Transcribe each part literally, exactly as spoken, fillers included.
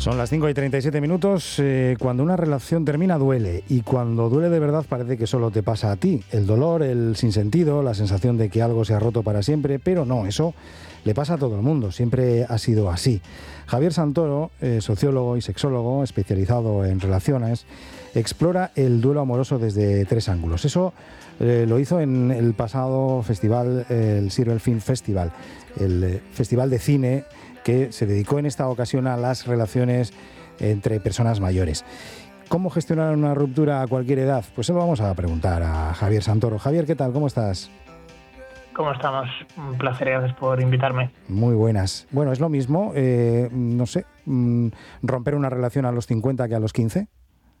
Son las cinco y treinta y siete minutos. Eh, cuando una relación termina duele, y cuando duele de verdad parece que solo te pasa a ti. El dolor, el sinsentido, la sensación de que algo se ha roto para siempre, pero no, eso le pasa a todo el mundo, siempre ha sido así. Javier Santoro, eh, sociólogo y sexólogo especializado en relaciones, explora el duelo amoroso desde tres ángulos. Eso eh, lo hizo en el pasado festival, eh, el Silver Film Festival, el eh, festival de cine que se dedicó en esta ocasión a las relaciones entre personas mayores. ¿Cómo gestionar una ruptura a cualquier edad? Pues se lo vamos a preguntar a Javier Santoro. Javier, ¿qué tal? ¿Cómo estás? ¿Cómo estamos? Un placer, gracias por invitarme. Muy buenas. Bueno, ¿es lo mismo, eh, no sé, romper una relación a los cincuenta que a los quince?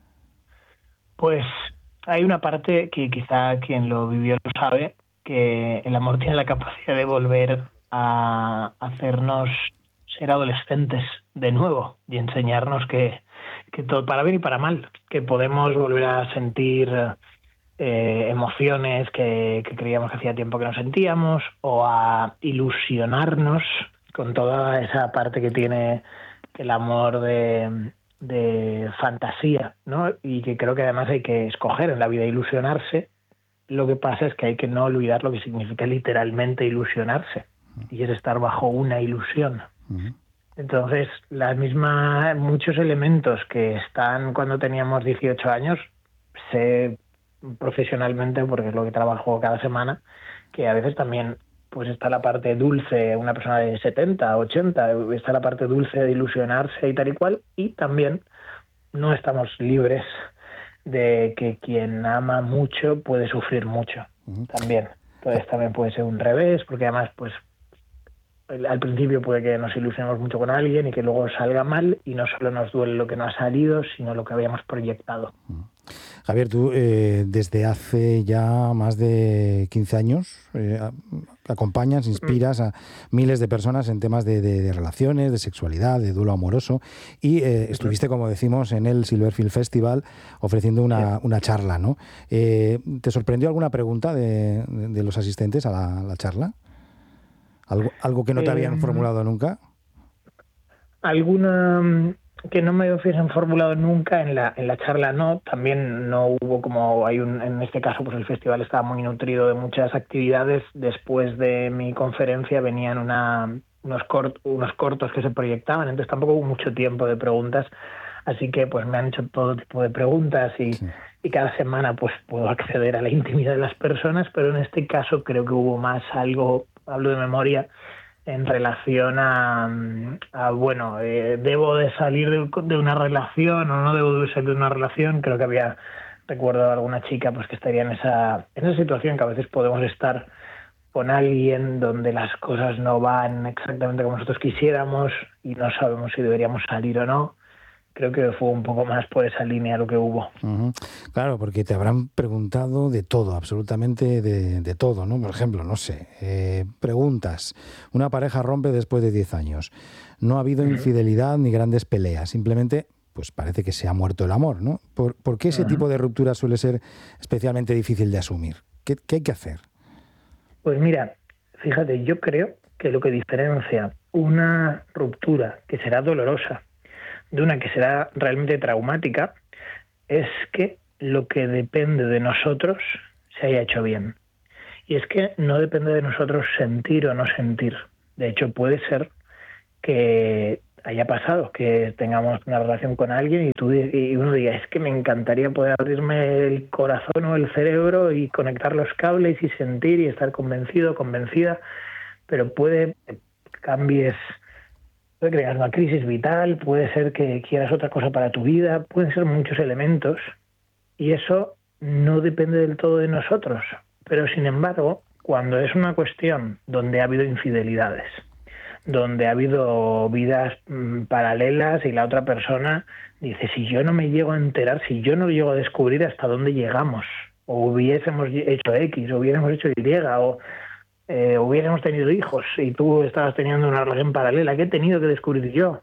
Pues hay una parte que quizá quien lo vivió lo sabe, que el amor tiene la capacidad de volver a hacernos ser adolescentes de nuevo y enseñarnos que, que todo, para bien y para mal, que podemos volver a sentir eh, emociones que, que creíamos que hacía tiempo que no sentíamos, o a ilusionarnos con toda esa parte que tiene el amor de, de fantasía, ¿no? Y que creo que además hay que escoger en la vida ilusionarse. Lo que pasa es que hay que no olvidar lo que significa literalmente ilusionarse, y es estar bajo una ilusión. Uh-huh. Entonces, las mismas, muchos elementos que están cuando teníamos dieciocho años, sé profesionalmente, porque es lo que trabajo cada semana, que a veces también pues está la parte dulce, una persona de setenta, ochenta, está la parte dulce de ilusionarse y tal y cual, y también no estamos libres de que quien ama mucho puede sufrir mucho, uh-huh. también. Entonces también puede ser un revés, porque además pues al principio puede que nos ilusionemos mucho con alguien y que luego salga mal, y no solo nos duele lo que no ha salido, sino lo que habíamos proyectado. Javier, tú eh, desde hace ya más de quince años eh, acompañas, inspiras a miles de personas en temas de, de, de relaciones, de sexualidad, de duelo amoroso, y eh, estuviste, como decimos, en el Silver Film Festival ofreciendo una, una charla, ¿no? Eh, ¿Te sorprendió alguna pregunta de, de, de los asistentes a la, a la charla? ¿Algo, algo que no te habían eh, formulado nunca? Alguna que no me hubiesen formulado nunca en la en la charla, no. También no hubo, como hay un, en este caso pues el festival estaba muy nutrido de muchas actividades. Después de mi conferencia venían una unos cort, unos cortos que se proyectaban, entonces tampoco hubo mucho tiempo de preguntas, así que pues me han hecho todo tipo de preguntas y, sí. y cada semana pues puedo acceder a la intimidad de las personas, pero en este caso creo que hubo más algo, hablo de memoria, en relación a, a bueno, eh, ¿debo de salir de, de una relación o no debo de salir de una relación? Creo que había, recuerdo a alguna chica pues que estaría en esa, en esa situación, que a veces podemos estar con alguien donde las cosas no van exactamente como nosotros quisiéramos y no sabemos si deberíamos salir o no. Creo que fue un poco más por esa línea lo que hubo. Uh-huh. Claro, porque te habrán preguntado de todo, absolutamente de, de todo, ¿no? Por ejemplo, no sé, eh, preguntas. Una pareja rompe después de diez años. No ha habido uh-huh. infidelidad ni grandes peleas. Simplemente, pues parece que se ha muerto el amor, ¿no? ¿Por, por qué ese uh-huh. tipo de ruptura suele ser especialmente difícil de asumir? ¿Qué, qué hay que hacer? Pues mira, fíjate, yo creo que lo que diferencia una ruptura que será dolorosa de una que será realmente traumática es que lo que depende de nosotros se haya hecho bien. Y es que no depende de nosotros sentir o no sentir. De hecho, puede ser que haya pasado, que tengamos una relación con alguien y, tú, y uno diga, es que me encantaría poder abrirme el corazón o el cerebro y conectar los cables y sentir y estar convencido, convencida, pero puede que cambies. Puede crear una crisis vital, puede ser que quieras otra cosa para tu vida, pueden ser muchos elementos, y eso no depende del todo de nosotros. Pero sin embargo, cuando es una cuestión donde ha habido infidelidades, donde ha habido vidas mmm, paralelas y la otra persona dice, si yo no me llego a enterar, si yo no llego a descubrir hasta dónde llegamos, o hubiésemos hecho X, o hubiéramos hecho Y, o Eh, hubiéramos tenido hijos y tú estabas teniendo una relación paralela, ¿qué he tenido que descubrir yo?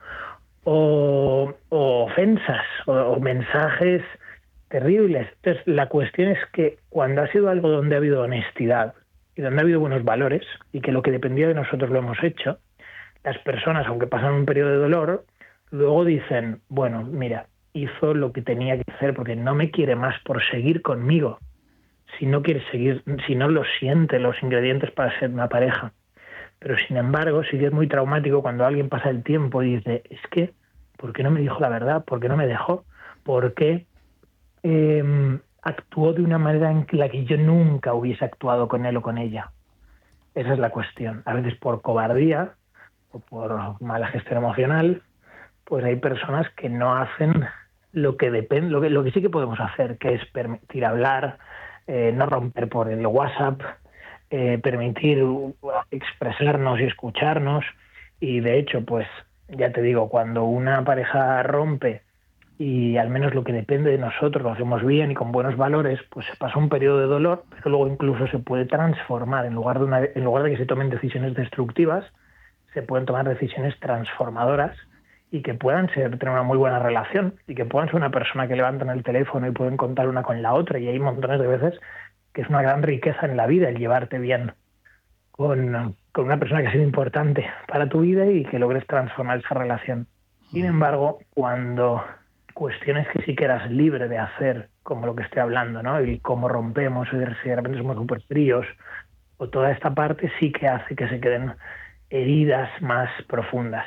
O, o ofensas o, o mensajes terribles. Entonces, la cuestión es que cuando ha sido algo donde ha habido honestidad y donde ha habido buenos valores y que lo que dependía de nosotros lo hemos hecho, las personas, aunque pasan un periodo de dolor, luego dicen, bueno, mira, hizo lo que tenía que hacer porque no me quiere más por seguir conmigo. Si no quiere seguir, si no lo siente los ingredientes para ser una pareja. Pero sin embargo, sí que es muy traumático cuando alguien pasa el tiempo y dice, es que, ¿por qué no me dijo la verdad? ¿Por qué no me dejó? ¿Por qué eh, actuó de una manera en la que yo nunca hubiese actuado con él o con ella? Esa es la cuestión. A veces por cobardía o por mala gestión emocional, pues hay personas que no hacen lo que depende, lo que, lo que sí que podemos hacer, que es permitir hablar, eh, no romper por el WhatsApp, eh, permitir uh, expresarnos y escucharnos. Y de hecho, pues ya te digo, cuando una pareja rompe y al menos lo que depende de nosotros lo hacemos bien y con buenos valores, pues se pasa un periodo de dolor, pero luego incluso se puede transformar. En lugar de, una, en lugar de que se tomen decisiones destructivas, se pueden tomar decisiones transformadoras y que puedan ser, tener una muy buena relación y que puedan ser una persona que levantan el teléfono y pueden contar una con la otra. Y hay montones de veces que es una gran riqueza en la vida el llevarte bien con, con una persona que ha sido importante para tu vida y que logres transformar esa relación. Sin embargo, cuando cuestiones que sí que eras libre de hacer, como lo que estoy hablando, ¿no? Y cómo rompemos, o si de repente somos súper fríos, o toda esta parte sí que hace que se queden heridas más profundas.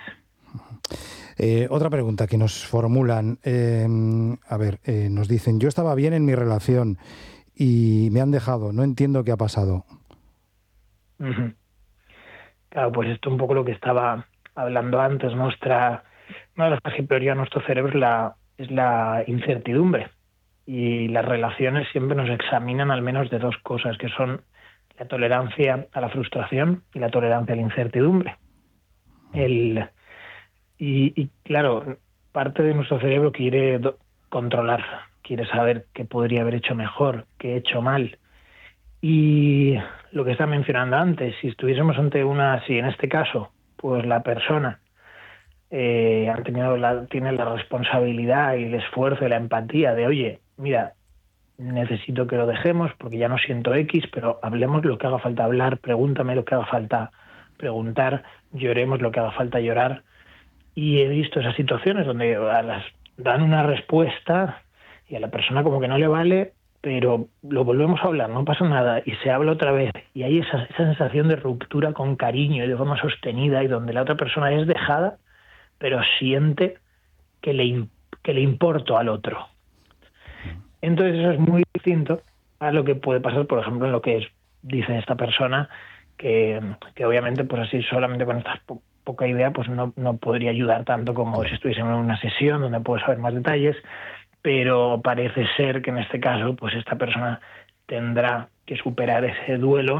Eh, otra pregunta que nos formulan, eh, a ver, eh, nos dicen, yo estaba bien en mi relación y me han dejado, no entiendo qué ha pasado. Uh-huh. Claro, pues esto es un poco lo que estaba hablando antes. Nuestra, una de las cosas que prioriza nuestro cerebro es la, es la incertidumbre. Y las relaciones siempre nos examinan al menos de dos cosas, que son la tolerancia a la frustración y la tolerancia a la incertidumbre. El, y, y claro, parte de nuestro cerebro quiere do, controlar, quiere saber qué podría haber hecho mejor, qué he hecho mal. Y lo que estaba mencionando antes, si estuviésemos ante una, si en este caso, pues la persona eh, ha tenido la, tiene la responsabilidad y el esfuerzo y la empatía de, oye, mira, necesito que lo dejemos porque ya no siento X, pero hablemos lo que haga falta hablar, pregúntame lo que haga falta preguntar, lloremos lo que haga falta llorar. Y he visto esas situaciones donde a las, dan una respuesta y a la persona como que no le vale, pero lo volvemos a hablar, no pasa nada, y se habla otra vez, y hay esa, esa sensación de ruptura con cariño y de forma sostenida, y donde la otra persona es dejada, pero siente que le, que le importo al otro. Entonces eso es muy distinto a lo que puede pasar, por ejemplo, en lo que es, dice esta persona, que, que obviamente pues así solamente con esta po- poca idea pues no, no podría ayudar tanto como si estuviésemos en una sesión donde puedes saber más detalles, pero parece ser que en este caso pues esta persona tendrá que superar ese duelo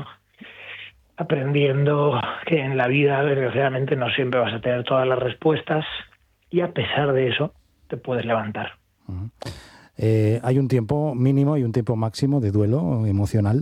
aprendiendo que en la vida desgraciadamente no siempre vas a tener todas las respuestas y a pesar de eso te puedes levantar. Uh-huh. Eh, ¿Hay un tiempo mínimo y un tiempo máximo de duelo emocional?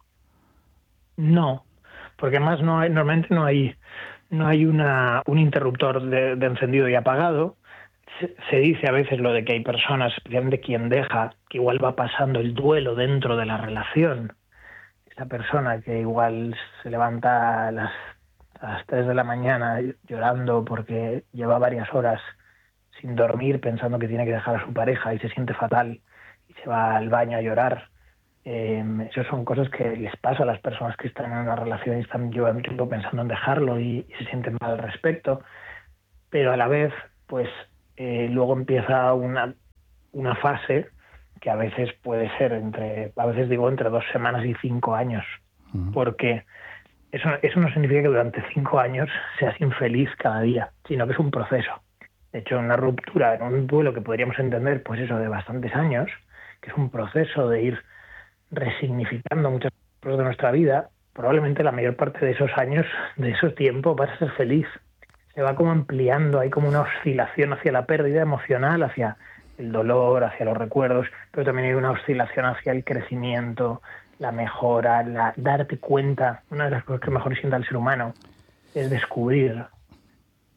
No, porque además no hay, normalmente no hay, no hay una, un interruptor de, de encendido y apagado. Se, se dice a veces lo de que hay personas, especialmente quien deja, que igual va pasando el duelo dentro de la relación. Esa persona que igual se levanta a las, a las tres de la mañana llorando porque lleva varias horas sin dormir pensando que tiene que dejar a su pareja y se siente fatal y se va al baño a llorar. Eh, esas son cosas que les pasa a las personas que están en una relación y están llevando tiempo pensando en dejarlo y, y se sienten mal al respecto, pero a la vez pues eh, luego empieza una, una fase que a veces puede ser entre, a veces digo entre dos semanas y cinco años, uh-huh. porque eso, eso no significa que durante cinco años seas infeliz cada día, sino que es un proceso. De hecho, una ruptura, en un duelo que podríamos entender, pues eso, de bastantes años, que es un proceso de ir resignificando muchas cosas de nuestra vida, probablemente la mayor parte de esos años, de esos tiempos, vas a ser feliz. Se va como ampliando, hay como una oscilación hacia la pérdida emocional, hacia el dolor, hacia los recuerdos, pero también hay una oscilación hacia el crecimiento, la mejora, la darte cuenta. Una de las cosas que mejor sienta el ser humano es descubrir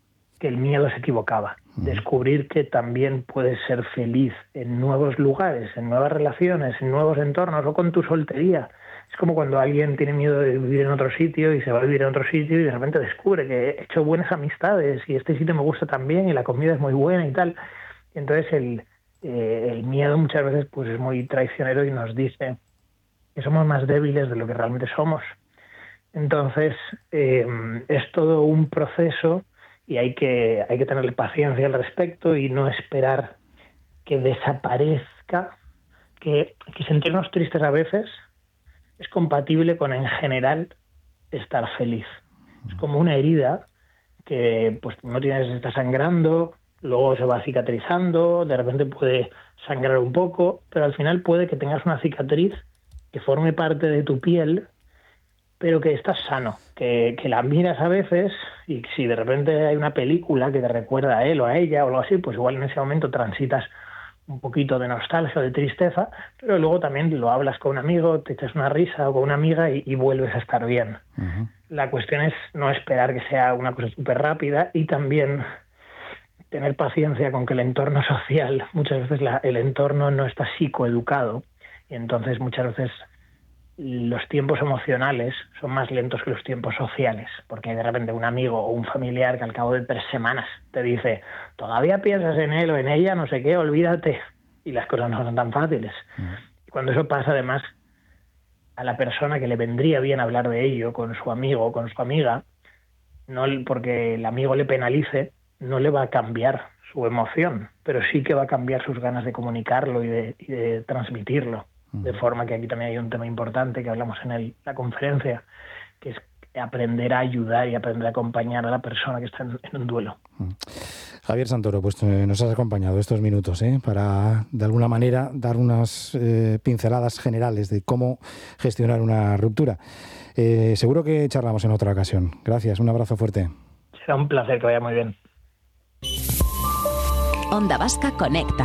que el miedo se equivocaba. Descubrir que también puedes ser feliz en nuevos lugares, en nuevas relaciones, en nuevos entornos, o con tu soltería. Es como cuando alguien tiene miedo de vivir en otro sitio y se va a vivir en otro sitio y de repente descubre que he hecho buenas amistades y este sitio me gusta también y la comida es muy buena y tal. Y entonces el, eh, el miedo muchas veces pues es muy traicionero y nos dice que somos más débiles de lo que realmente somos. Entonces eh, es todo un proceso y hay que, hay que tenerle paciencia al respecto y no esperar que desaparezca, que, que sentirnos tristes a veces es compatible con, en general, estar feliz. Es como una herida que pues no tienes, está sangrando, luego se va cicatrizando, de repente puede sangrar un poco, pero al final puede que tengas una cicatriz que forme parte de tu piel, pero que estás sano, que, que la miras a veces y si de repente hay una película que te recuerda a él o a ella o algo así, pues igual en ese momento transitas un poquito de nostalgia o de tristeza, pero luego también lo hablas con un amigo, te echas una risa o con una amiga y, y vuelves a estar bien. Uh-huh. La cuestión es no esperar que sea una cosa súper rápida y también tener paciencia con que el entorno social, muchas veces la, el entorno no está psicoeducado y entonces muchas veces los tiempos emocionales son más lentos que los tiempos sociales, porque hay de repente un amigo o un familiar que al cabo de tres semanas te dice todavía piensas en él o en ella, no sé qué, olvídate, y las cosas no son tan fáciles. Uh-huh. Y cuando eso pasa, además, a la persona que le vendría bien hablar de ello con su amigo o con su amiga, no porque el amigo le penalice, no le va a cambiar su emoción, pero sí que va a cambiar sus ganas de comunicarlo y de, y de transmitirlo. De forma que aquí también hay un tema importante que hablamos en el, la conferencia, que es aprender a ayudar y aprender a acompañar a la persona que está en, en un duelo. Javier Santoro, pues eh, nos has acompañado estos minutos ¿eh? para, de alguna manera, dar unas eh, pinceladas generales de cómo gestionar una ruptura. Eh, seguro que charlamos en otra ocasión. Gracias, un abrazo fuerte. Será un placer, que vaya muy bien. Onda Vasca Conecta.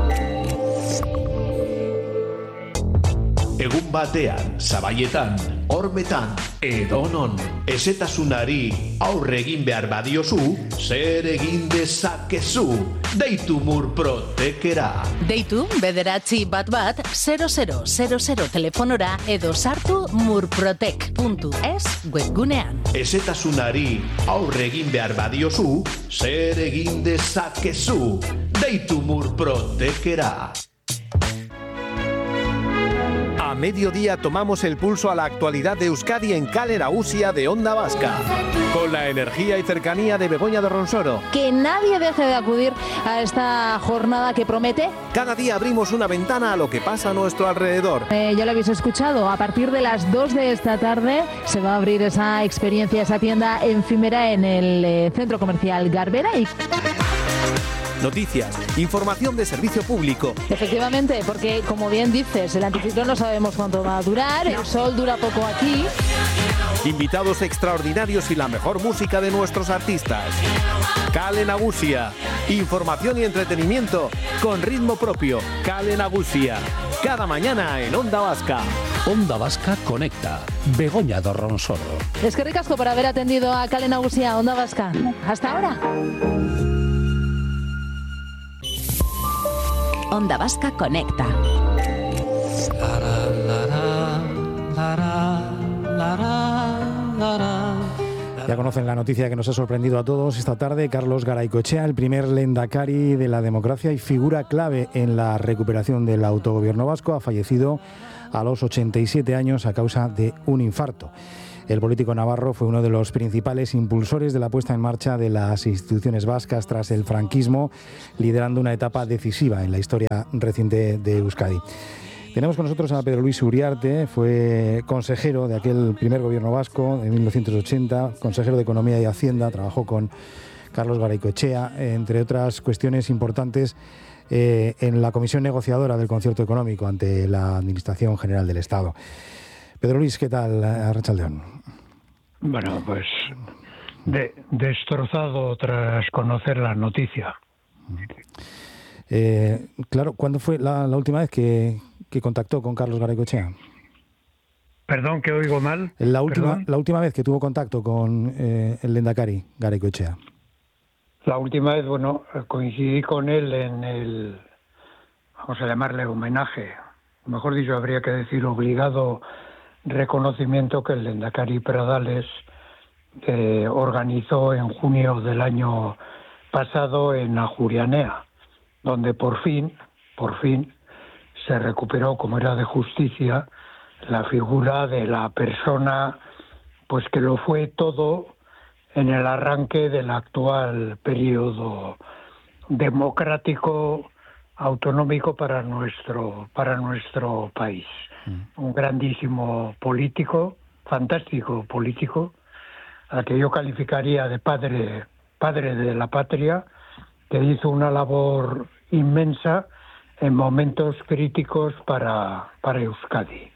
Egun batean, zabaietan, hormetan, edonon, ezetasunari aurre egin behar badiozu, zer egin dezakezu, deitu Murprotekera. Deitu bederatzi bat bat, zero zero zero zero telefonora edo sartu murprotek puntu es webgunean. Ezetasunari aurre egin behar badiozu, zer egin dezakezu, deitu Murprotekera. A mediodía tomamos el pulso a la actualidad de Euskadi en Kale Nagusia de Onda Vasca, con la energía y cercanía de Begoña Dorronsoro. Que nadie deje de acudir a esta jornada que promete. Cada día abrimos una ventana a lo que pasa a nuestro alrededor. Eh, ya lo habéis escuchado, a partir de las dos de esta tarde se va a abrir esa experiencia, esa tienda efímera en el eh, centro comercial Garbera y... Noticias, información de servicio público. Efectivamente, porque como bien dices, el anticiclón no sabemos cuánto va a durar, el sol dura poco aquí. Invitados extraordinarios y la mejor música de nuestros artistas. Kale Nagusia, información y entretenimiento con ritmo propio. Kale Nagusia, cada mañana en Onda Vasca. Onda Vasca Conecta, Begoña Dorronsoro. Es que ricasco por haber atendido a Kale Nagusia, Onda Vasca. Hasta ahora. Onda Vasca Conecta. Ya conocen la noticia que nos ha sorprendido a todos esta tarde. Carlos Garaikoetxea, el primer lehendakari de la democracia y figura clave en la recuperación del autogobierno vasco, ha fallecido a los ochenta y siete años a causa de un infarto. El político navarro fue uno de los principales impulsores de la puesta en marcha de las instituciones vascas tras el franquismo, liderando una etapa decisiva en la historia reciente de Euskadi. Tenemos con nosotros a Pedro Luis Uriarte, fue consejero de aquel primer gobierno vasco de mil novecientos ochenta, consejero de Economía y Hacienda, trabajó con Carlos Garaikoetxea, entre otras cuestiones importantes eh, en la comisión negociadora del concierto económico ante la Administración General del Estado. Pedro Luis, ¿qué tal, Arratsaldeon? Bueno, pues de, destrozado tras conocer la noticia. Eh, claro, ¿cuándo fue la, la última vez que, que contactó con Carlos Garaikoetxea? Perdón, que oigo mal. La última, la última vez que tuvo contacto con eh, el lehendakari Garaikoetxea. La última vez, bueno, coincidí con él en el, vamos a llamarle homenaje, mejor dicho, habría que decir obligado reconocimiento que el Lehendakari Pradales eh, organizó en junio del año pasado en Ajurianea, donde por fin, por fin, se recuperó, como era de justicia, la figura de la persona pues que lo fue todo en el arranque del actual periodo democrático autonómico para nuestro para nuestro país. Mm. Un grandísimo político, fantástico político, al que yo calificaría de padre padre de la patria, que hizo una labor inmensa en momentos críticos para, para Euskadi.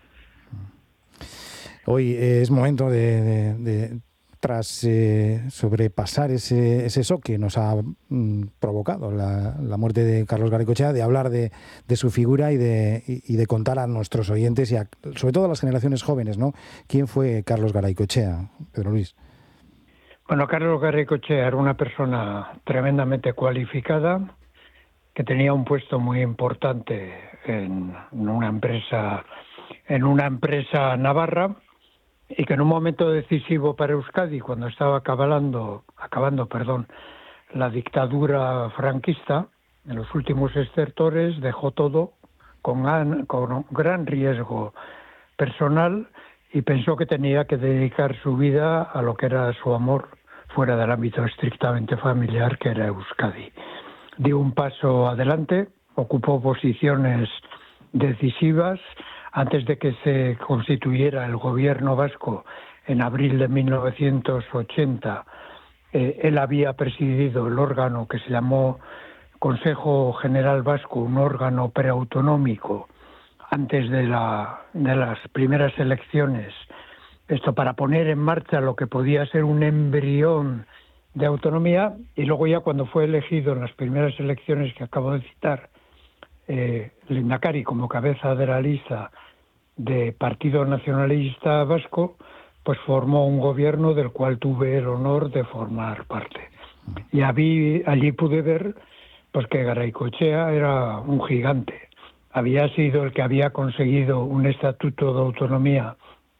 Hoy es momento de, de, de tras eh, sobrepasar ese, ese shock que nos ha mm, provocado la, la muerte de Carlos Garaikoetxea, de hablar de, de su figura y de, y de contar a nuestros oyentes y a, sobre todo a las generaciones jóvenes, ¿no? ¿Quién fue Carlos Garaikoetxea, Pedro Luis? Bueno, Carlos Garaikoetxea era una persona tremendamente cualificada, que tenía un puesto muy importante en, en una empresa en una empresa navarra, y que en un momento decisivo para Euskadi, cuando estaba acabando, acabando perdón, la dictadura franquista, en los últimos estertores, dejó todo con gran, con gran riesgo personal y pensó que tenía que dedicar su vida a lo que era su amor fuera del ámbito estrictamente familiar, que era Euskadi. Dio un paso adelante, ocupó posiciones decisivas. Antes de que se constituyera el gobierno vasco en abril de mil novecientos ochenta, eh, él había presidido el órgano que se llamó Consejo General Vasco, un órgano preautonómico, antes de, la, de las primeras elecciones, esto para poner en marcha lo que podía ser un embrión de autonomía, y luego ya cuando fue elegido en las primeras elecciones que acabo de citar, eh, Lehendakari como cabeza de la lista de Partido Nacionalista Vasco, pues formó un gobierno del cual tuve el honor de formar parte. Y allí, allí pude ver pues que Garaikoetxea era un gigante. Había sido el que había conseguido un estatuto de autonomía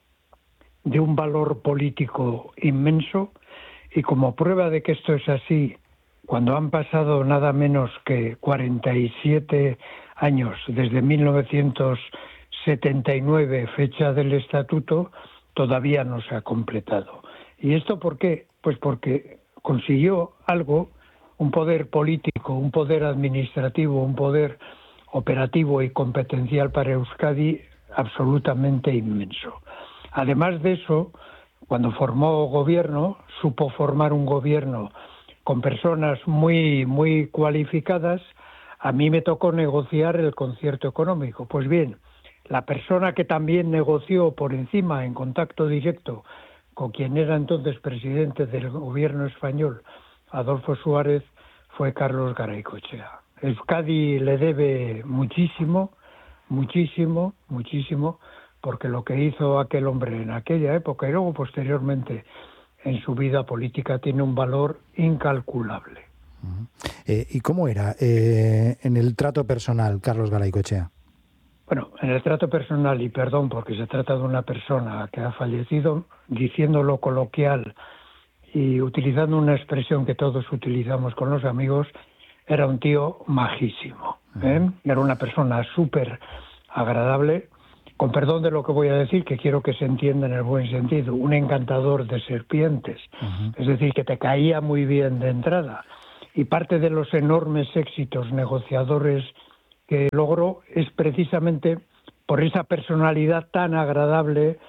de un valor político inmenso, y como prueba de que esto es así, cuando han pasado nada menos que cuarenta y siete años desde mil novecientos setenta y nueve, fecha del estatuto, todavía no se ha completado. ¿Y esto por qué? Pues porque consiguió algo, un poder político, un poder administrativo, un poder operativo y competencial para Euskadi absolutamente inmenso. Además de eso, cuando formó gobierno, supo formar un gobierno con personas muy, muy cualificadas. A mí me tocó negociar el concierto económico. Pues bien, la persona que también negoció por encima, en contacto directo, con quien era entonces presidente del gobierno español, Adolfo Suárez, fue Carlos Garaikoetxea. Euskadi le debe muchísimo, muchísimo, muchísimo, porque lo que hizo aquel hombre en aquella época y luego posteriormente en su vida política tiene un valor incalculable. Uh-huh. Eh, ¿Y cómo era eh, en el trato personal Carlos Garaikoetxea? Bueno, en el trato personal, y perdón porque se trata de una persona que ha fallecido, diciéndolo coloquial y utilizando una expresión que todos utilizamos con los amigos, era un tío majísimo, ¿eh? Uh-huh. Era una persona súper agradable, con perdón de lo que voy a decir, que quiero que se entienda en el buen sentido, un encantador de serpientes, uh-huh. Es decir, que te caía muy bien de entrada. Y parte de los enormes éxitos negociadores que logró es precisamente por esa personalidad tan agradable,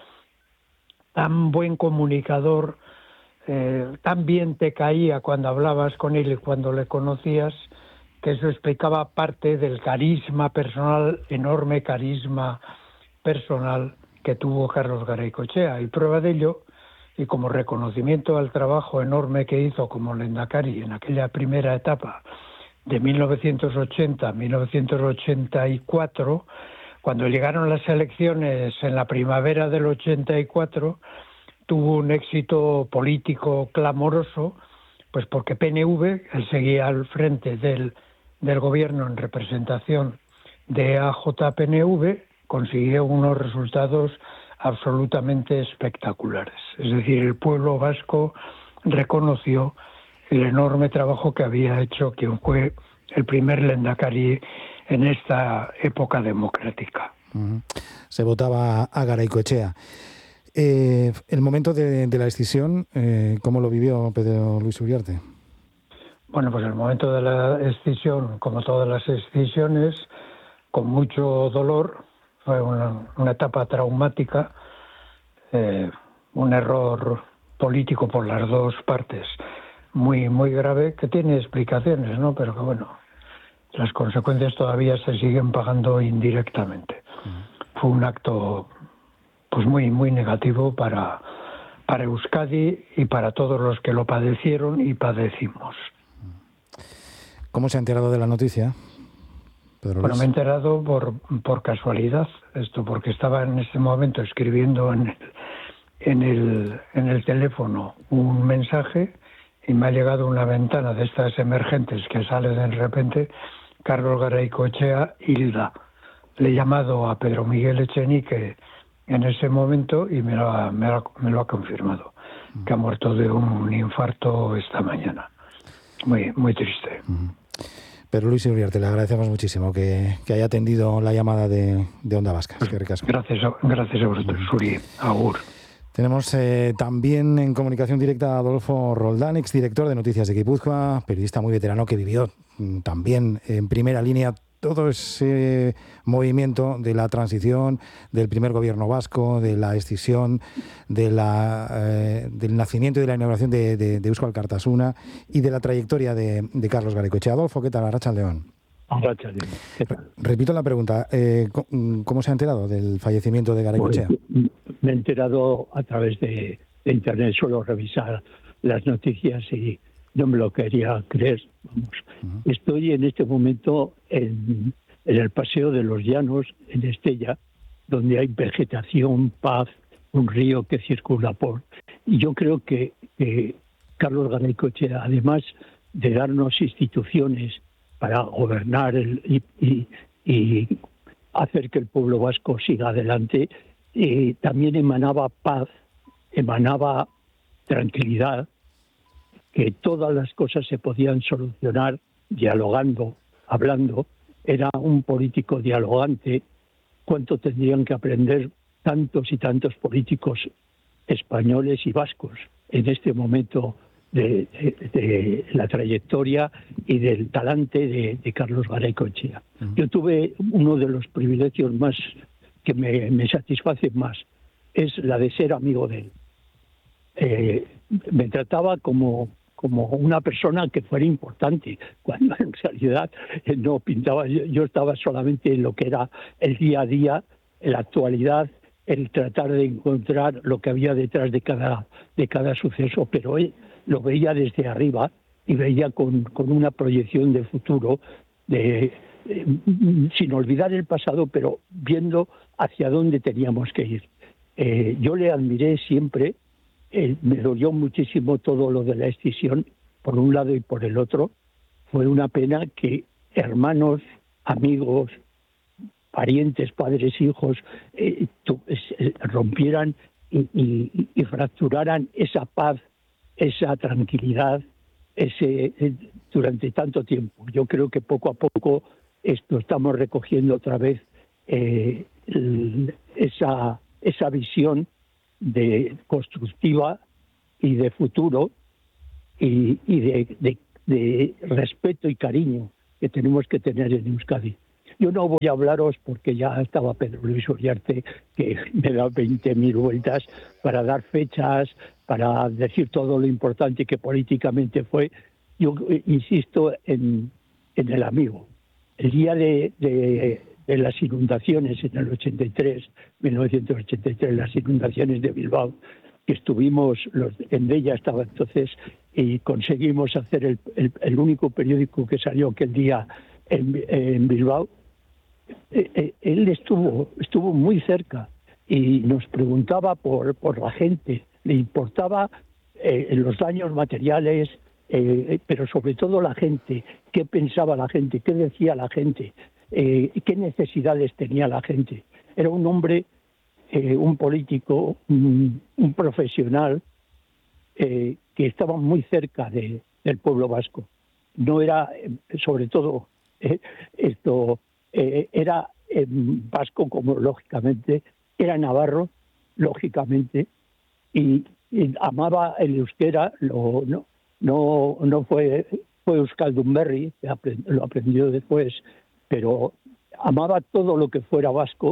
tan buen comunicador, eh, tan bien te caía cuando hablabas con él y cuando le conocías, que eso explicaba parte del carisma personal, enorme carisma personal que tuvo Carlos Garaikoetxea. Y prueba de ello, y como reconocimiento al trabajo enorme que hizo como Lehendakari en aquella primera etapa de mil novecientos ochenta a mil novecientos ochenta y cuatro, cuando llegaron las elecciones en la primavera del ochenta y cuatro, tuvo un éxito político clamoroso, Pues porque P N V, él seguía al frente del, del gobierno en representación de A J P N V, consiguió unos resultados absolutamente espectaculares. Es decir, el pueblo vasco reconoció el enorme trabajo que había hecho quien fue el primer lehendakari en esta época democrática. Uh-huh. Se votaba a Garaikoetxea. Eh, el momento de, de la escisión, eh, ¿cómo lo vivió Pedro Luis Uriarte? Bueno, pues el momento de la escisión, como todas las escisiones, con mucho dolor, fue una, una etapa traumática, eh, un error político por las dos partes muy muy grave, que tiene explicaciones, ¿no? Pero que bueno, las consecuencias todavía se siguen pagando indirectamente. Uh-huh. Fue un acto pues muy muy negativo para para Euskadi y para todos los que lo padecieron y padecimos. ¿Cómo se ha enterado de la noticia, Pedro Luis? Bueno, me he enterado por por casualidad, esto porque estaba en ese momento escribiendo en el, en el en el teléfono un mensaje y me ha llegado una ventana de estas emergentes que sale de repente, Carlos Garaikoetxea Hilda. Le he llamado a Pedro Miguel Echenique en ese momento y me lo ha, me lo, me lo ha confirmado, uh-huh. que ha muerto de un infarto esta mañana. Muy muy triste. Uh-huh. Pedro Luis Uriarte, le agradecemos muchísimo que, que haya atendido la llamada de, de Onda Vasca. Es que ricasco. Gracias a, gracias a vosotros, Uri. Agur. Tenemos eh, también en comunicación directa a Adolfo Roldán, exdirector de Noticias de Guipúzcoa, periodista muy veterano que vivió mm, también en primera línea todo ese movimiento de la transición, del primer gobierno vasco, de la escisión, de la, eh, del nacimiento y de la inauguración de, de, de Eusko Alkartasuna y de la trayectoria de, de Carlos Garaikoetxea. Adolfo, ¿qué tal? Arratsaldeon. Arratsaldeon. ¿Qué tal? Repito la pregunta, eh, ¿cómo se ha enterado del fallecimiento de Garaikoetxea? Pues, me he enterado a través de, de Internet, suelo revisar las noticias y no me lo quería creer. Vamos. Uh-huh. Estoy en este momento en, en el Paseo de los Llanos, en Estella, donde hay vegetación, paz, un río que circula por... Y yo creo que, que Carlos Garaikoetxea, además de darnos instituciones para gobernar el, y, y, y hacer que el pueblo vasco siga adelante, eh, también emanaba paz, emanaba tranquilidad, que todas las cosas se podían solucionar dialogando, hablando. Era un político dialogante. ¿Cuánto tendrían que aprender tantos y tantos políticos españoles y vascos en este momento de, de, de la trayectoria y del talante de, de Carlos Garaikoetxea? Uh-huh. Yo tuve uno de los privilegios más que me, me satisfacen más, es la de ser amigo de él. Eh, me trataba como como una persona que fuera importante, cuando en realidad no pintaba, yo, yo estaba solamente en lo que era el día a día, en la actualidad, el tratar de encontrar lo que había detrás de cada de cada suceso, pero él lo veía desde arriba y veía con, con una proyección de futuro, de, de, sin olvidar el pasado, pero viendo hacia dónde teníamos que ir. Eh, yo le admiré siempre. Eh, me dolió muchísimo todo lo de la escisión, por un lado y por el otro. Fue una pena que hermanos, amigos, parientes, padres, hijos, eh, tu, eh, rompieran y, y, y fracturaran esa paz, esa tranquilidad, ese eh, durante tanto tiempo. Yo creo que poco a poco esto estamos recogiendo otra vez eh, el, esa, esa visión de constructiva y de futuro y, y de, de, de respeto y cariño que tenemos que tener en Euskadi. Yo no voy a hablaros porque ya estaba Pedro Luis Uriarte, que me da veinte mil vueltas para dar fechas, para decir todo lo importante que políticamente fue. Yo insisto en, en el amigo. El día de... de de las inundaciones en el ochenta y tres, mil novecientos ochenta y tres, las inundaciones de Bilbao, que estuvimos, los, en ella estaba entonces, y conseguimos hacer el, el, el único periódico que salió aquel día en, en Bilbao. Eh, eh, él estuvo, estuvo muy cerca y nos preguntaba por, por la gente, le importaba eh, los daños materiales, eh, pero sobre todo la gente, qué pensaba la gente, qué decía la gente, eh, qué necesidades tenía la gente. Era un hombre, eh, un político, un, un profesional eh, que estaba muy cerca de, del pueblo vasco. No era, eh, sobre todo, eh, esto eh, era eh, vasco, como lógicamente, era navarro, lógicamente, y, y amaba el euskera, lo, no, no, no fue, fue euskaldunberri, lo aprendió después, pero amaba todo lo que fuera vasco.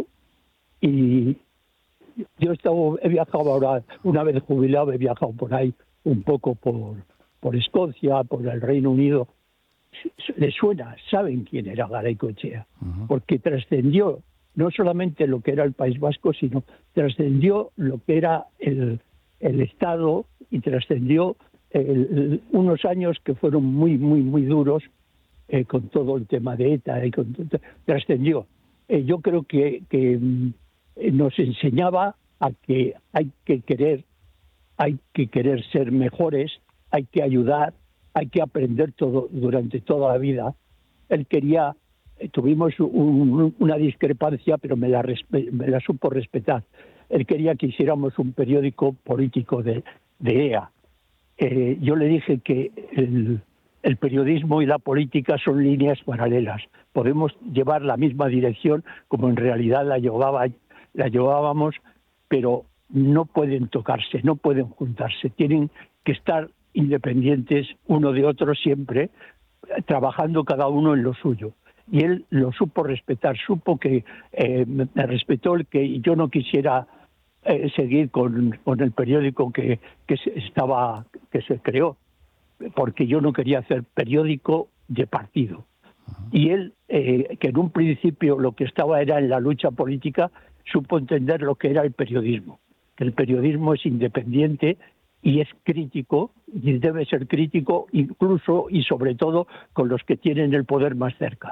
Y yo he, estado, he viajado ahora, una vez jubilado, he viajado por ahí un poco por, por Escocia, por el Reino Unido. Les suena, saben quién era Garaikoetxea, uh-huh. porque trascendió no solamente lo que era el País Vasco, sino trascendió lo que era el, el Estado y trascendió el, el, unos años que fueron muy, muy, muy duros eh, con todo el tema de ETA, y con, trascendió. Eh, yo creo que, que eh, nos enseñaba a que hay que querer, hay que querer ser mejores, hay que ayudar, hay que aprender todo durante toda la vida. Él quería, eh, tuvimos un, una discrepancia, pero me la, respe, me la supo respetar. Él quería que hiciéramos un periódico político de, de E A. Eh, yo le dije que el, el periodismo y la política son líneas paralelas. Podemos llevar la misma dirección, como en realidad la, llevaba, la llevábamos, pero no pueden tocarse, no pueden juntarse. Tienen que estar independientes uno de otro siempre, trabajando cada uno en lo suyo. Y él lo supo respetar, supo que eh, me, me respetó el que yo no quisiera eh, seguir con, con el periódico que, que se estaba que se creó, porque yo no quería hacer periódico de partido. Y él, eh, que en un principio lo que estaba era en la lucha política, supo entender lo que era el periodismo. Que el periodismo es independiente y es crítico, y debe ser crítico incluso y sobre todo con los que tienen el poder más cerca.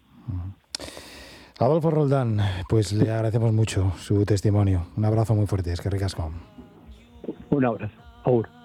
Adolfo Roldán, pues le agradecemos mucho su testimonio. Un abrazo muy fuerte, es que ricasco. Un abrazo. Aur.